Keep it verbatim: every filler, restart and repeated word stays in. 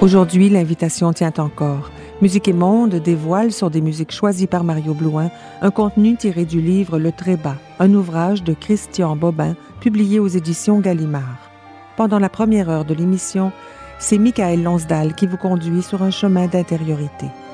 Aujourd'hui, l'invitation tient encore. Musique et Monde dévoile sur des musiques choisies par Mario Blouin un contenu tiré du livre Le Trébat, un ouvrage de Christian Bobin publié aux éditions Gallimard. Pendant la première heure de l'émission, c'est Michael Lonsdal qui vous conduit sur un chemin d'intériorité.